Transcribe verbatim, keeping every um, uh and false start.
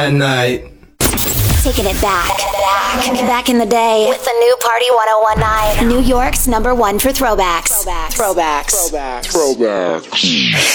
that night. Taking it back. Back in the day with the new Party ten nineteen. New York's number one for throwbacks. Throwbacks. Throwbacks. Throwbacks. Throwbacks.